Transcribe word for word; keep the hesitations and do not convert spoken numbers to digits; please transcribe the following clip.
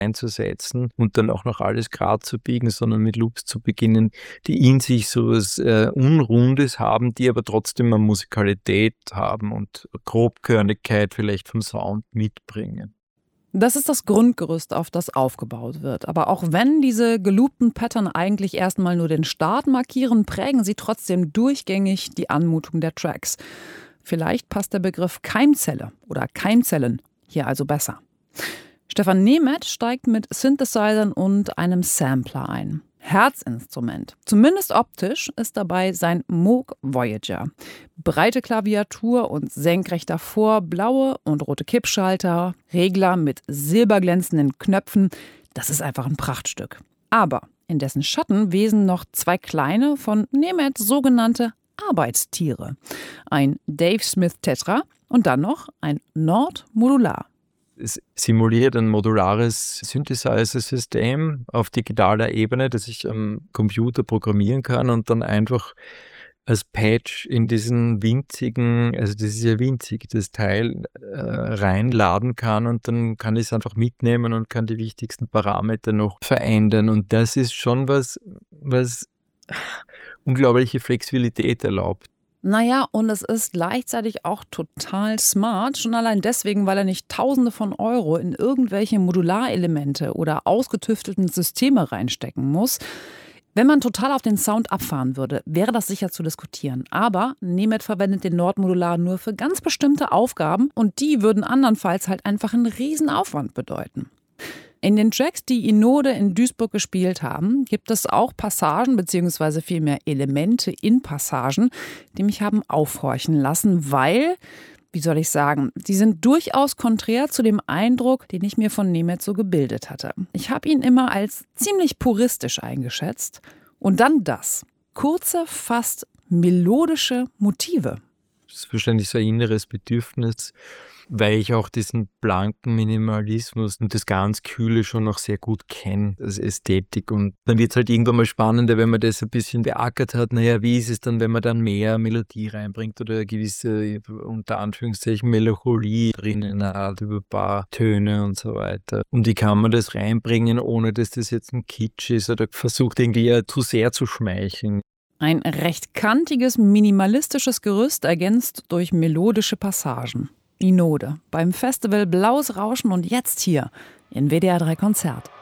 einzusetzen und dann auch noch alles gerade zu biegen, sondern mit Loops zu beginnen, die in sich so was äh, Unrundes haben, die aber trotzdem eine Musikalität haben und Grobkörnigkeit vielleicht vom Sound mitbringen. Das ist das Grundgerüst, auf das aufgebaut wird. Aber auch wenn diese geloopten Pattern eigentlich erstmal nur den Start markieren, prägen sie trotzdem durchgängig die Anmutung der Tracks. Vielleicht passt der Begriff Keimzelle oder Keimzellen hier also besser. Stefan Nemeth steigt mit Synthesizern und einem Sampler ein. Herzinstrument. Zumindest optisch ist dabei sein Moog Voyager. Breite Klaviatur und senkrechter Vor, blaue und rote Kippschalter, Regler mit silberglänzenden Knöpfen. Das ist einfach ein Prachtstück. Aber in dessen Schatten wesen noch zwei kleine, von Nemeth sogenannte Arbeitstiere. Ein Dave Smith Tetra und dann noch ein Nord Modular. Es simuliert ein modulares Synthesizer-System auf digitaler Ebene, das ich am Computer programmieren kann und dann einfach als Patch in diesen winzigen, also das ist ja winzig, das Teil äh, reinladen kann und dann kann ich es einfach mitnehmen und kann die wichtigsten Parameter noch verändern. Und das ist schon was, was unglaubliche Flexibilität erlaubt. Naja, und es ist gleichzeitig auch total smart, schon allein deswegen, weil er nicht Tausende von Euro in irgendwelche Modularelemente oder ausgetüftelten Systeme reinstecken muss. Wenn man total auf den Sound abfahren würde, wäre das sicher zu diskutieren. Aber Nemeth verwendet den Nord Modular nur für ganz bestimmte Aufgaben und die würden andernfalls halt einfach einen Riesenaufwand bedeuten. In den Tracks, die Inode in Duisburg gespielt haben, gibt es auch Passagen bzw. vielmehr Elemente in Passagen, die mich haben aufhorchen lassen, weil, wie soll ich sagen, sie sind durchaus konträr zu dem Eindruck, den ich mir von Nemeth so gebildet hatte. Ich habe ihn immer als ziemlich puristisch eingeschätzt. Und dann das. Kurze, fast melodische Motive. Das ist wahrscheinlich so ein inneres Bedürfnis, weil ich auch diesen blanken Minimalismus und das ganz Kühle schon noch sehr gut kenne, als Ästhetik. Und dann wird es halt irgendwann mal spannender, wenn man das ein bisschen beackert hat. Naja, wie ist es dann, wenn man dann mehr Melodie reinbringt oder eine gewisse, unter Anführungszeichen, Melancholie drinnen hat, über ein paar Töne und so weiter. Und wie kann man das reinbringen, ohne dass das jetzt ein Kitsch ist oder versucht irgendwie ja zu sehr zu schmeicheln. Ein recht kantiges, minimalistisches Gerüst ergänzt durch melodische Passagen. Inode beim Festival Blaues Rauschen und jetzt hier in W D R drei Konzert.